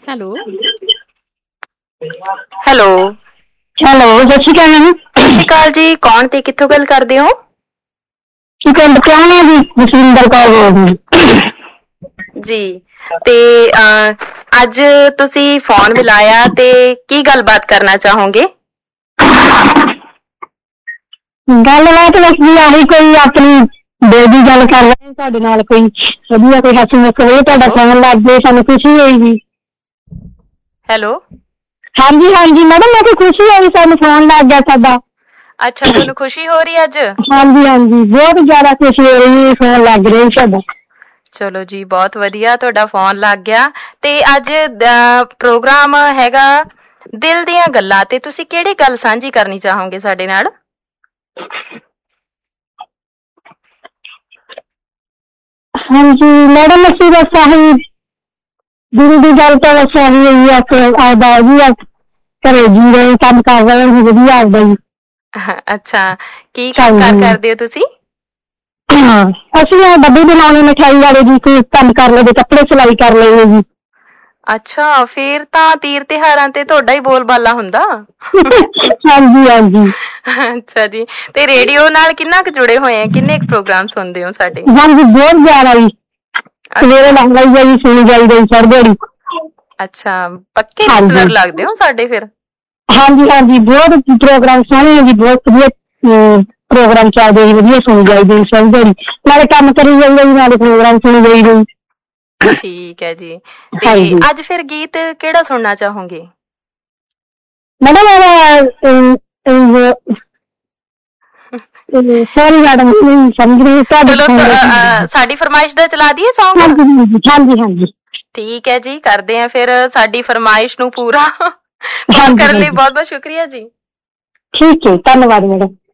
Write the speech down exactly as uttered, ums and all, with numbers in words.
Hello hello hello ਸਤਿ ਸ਼੍ਰੀ ਅਕਾਲ ma'am. ਸਤਿ ਸ਼੍ਰੀ ਅਕਾਲ ਜੀ। ਕੌਣ ਤੇ ਕਿੱਥੋਂ ਗੱਲ ਕਰਦੇ ਹੋ? ਪਿੰਡ ਕਿਉਂ ਜੀ ਜਸਵਿੰਦਰ ਕੌਰ ਬੋਲਦੀ ਜੀ ਤੇ ਅਹ ਅੱਜ ਤੁਸੀਂ ਫੋਨ ਮਿਲਾਇਆ ਤੇ ਕੀ ਗੱਲਬਾਤ ਕਰਨਾ ਚਾਹੋਗੇ? ਗੱਲਬਾਤ ਬਸ ਜੀ ਆਹੀ ਕੋਈ ਆਪਣੀ ਦਿਲ ਦੀ ਗੱਲ ਕਰ ਰਹੇ ਤੁਹਾਡੇ ਨਾਲ, ਕੋਈ ਵਧੀਆ ਕੋਈ ਹੱਸੀ ਮੁੱਕ ਹੋਵੇ, ਤੁਹਾਡਾ ਫੋਨ ਲੱਗ ਜਾਏ ਸਾਨੂੰ ਖੁਸ਼ੀ ਹੋਈ ਜੀ। ਹੈਲੋ ਹਾਂਜੀ ਹਾਂਜੀ ਮੈਡਮ, ਮੈਂ ਕਿਹਾ ਖੁਸ਼ੀ ਹੋਈ ਸਾਨੂੰ ਫੋਨ ਲੱਗ ਗਿਆ ਸਾਡਾ। ਅੱਛਾ, ਤੁਹਾਨੂੰ ਖੁਸ਼ੀ ਹੋ ਰਹੀ ਅੱਜ? ਹਾਂਜੀ ਹਾਂਜੀ ਬਹੁਤ ਜ਼ਿਆਦਾ ਖੁਸ਼ੀ ਹੋ ਰਹੀ, ਫੋਨ ਲੱਗ ਰਿਹਾ ਸਾਡਾ। ਚਲੋ ਜੀ, ਬਹੁਤ ਵਧੀਆ, ਤੁਹਾਡਾ ਫੋਨ ਲੱਗ ਗਿਆ। ਤੇ ਅੱਜ ਪ੍ਰੋਗਰਾਮ ਹੈਗਾ ਦਿਲ ਦੀਆਂ ਗੱਲਾਂ, ਤੇ ਤੁਸੀਂ ਕਿਹੜੀ ਗੱਲ ਸਾਂਝੀ ਕਰਨੀ ਚਾਹੋਗੇ ਸਾਡੇ ਨਾਲ? ਹਾਂਜੀ ਮੈਡਮ, ਅਸੀਂ ਬਸ ਆਹੀ ਦਿਲ ਦੀ ਗੱਲ ਤਾਂ ਬਸ ਆਹੀ ਹੋਈ ਆ, ਆਪਦਾ ਜੀ ਘਰੇ ਜੀ ਰਹੇ ਕੰਮ ਕਰ ਰਹੇ ਵਧੀਆ ਆਪਦਾ ਜੀ। ਅੱਛਾ, ਕੀ ਕੰਮ ਕਾਰ ਕਰਦੇ ਹੋ ਤੁਸੀਂ? ਅਸੀਂ ਡੱਬੇ ਬਣਾਉਣੇ ਮਿਠਾਈ ਵਾਲੇ ਜੀ, ਕੋਈ ਕੰਮ ਕਰ ਲਵੇ, ਕੱਪੜੇ ਸਿਲਾਈ ਕਰ ਲਵੇ ਜੀ। ਅੱਛਾ, ਫੇਰ ਤਾਂ ਤੀਰ ਤਿਉਹਾਰਾਂ ਤੇ ਤੁਹਾਡਾ ਹੀ ਬੋਲਬਾਲਾ ਹੁੰਦਾ। ਹਾਂਜੀ ਹਾਂਜੀ ਅੱਛਾ ਜੀ, ਤੇ ਰੇਡੀਓ ਨਾਲ ਕਿੰਨਾ ਕੁ ਜੁੜੇ ਹੋਏ ਆ, ਕਿੰਨੇ ਕੁ ਪ੍ਰੋਗਰਾਮ ਸੁਣਦੇ ਹੋ ਸਾਡੇ? ਹਾਂਜੀ ਬਹੁਤ ਜ਼ਿਆਦਾ ਜੀ, ਸਵੇਰੇ ਲੱਗ ਜਾਈਦਾ ਜੀ, ਸੁਣੀ ਜਾਈਦਾ ਜੀ ਸਾਰੀ ਦਿਹਾੜੀ। ਅੱਛਾ, ਪੱਕੇ ਲਿਸਨਰ ਲੱਗਦੇ ਹੋ ਸਾਡੇ ਫਿਰ। ਹਾਂਜੀ ਹਾਂਜੀ ਬਹੁਤ ਪ੍ਰੋਗਰਾਮ ਸੋਹਣੇ ਹੈ ਜੀ, ਬਹੁਤ ਵਧੀਆ ਪ੍ਰੋਗਰਾਮ ਚੱਲਦੇ ਜੀ, ਵਧੀਆ ਸੁਣੀ ਜਾਈਦੇ ਸਾਰੀ ਦਿਹਾੜੀ, ਨਾਲੇ ਕੰਮ ਕਰੀ ਜਾਈਦਾ ਜੀ ਨਾਲੇ ਪ੍ਰੋਗਰਾਮ ਸੁਣੀ ਜਾਈਦੇ। ਠੀਕ ਹੈ ਜੀ, ਤੇ ਅੱਜ ਫਿਰ ਗੀਤ ਕਿਹੜਾ ਸੁਣਨਾ ਚਾਹੋਗੇ? ਮੈਡਮ ਸੋਰੀ ਮੈਡਮ, ਸਮਝ ਰਹੀ ਚਲੋ ਸਾਡੀ ਫਰਮਾਇਸ਼ ਦਾ ਚਲਾ ਦਈਏ ਸੌਂਗ? ਹਾਂਜੀ ਹਾਂਜੀ ਠੀਕ ਹੈ ਜੀ, ਕਰਦੇ ਆ ਫਿਰ ਸਾਡੀ ਫਰਮਾਇਸ਼ ਨੂੰ ਪੂਰਾ। ਫੋਨ ਕਰਨ ਲਈ ਬਹੁਤ ਬਹੁਤ ਸ਼ੁਕਰੀਆ ਜੀ। ਠੀਕ ਹੈ, ਧੰਨਵਾਦ ਮੈਡਮ।